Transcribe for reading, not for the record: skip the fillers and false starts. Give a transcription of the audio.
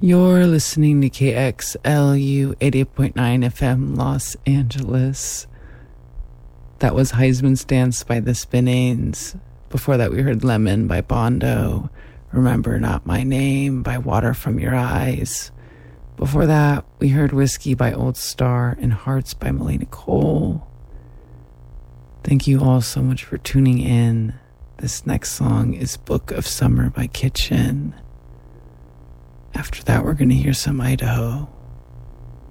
You're listening to KXLU 88.9 FM Los Angeles. That was Heisman's Dance by the Spinanes. Before that, we heard Lemon by Bondo. Remember Not My Name by Water From Your Eyes. Before that, we heard Whiskey by Old Star and Hearts by Melina Cole. Thank you all so much for tuning in. This next song is Book of Summer by Kitchen. After that, we're going to hear some Idaho.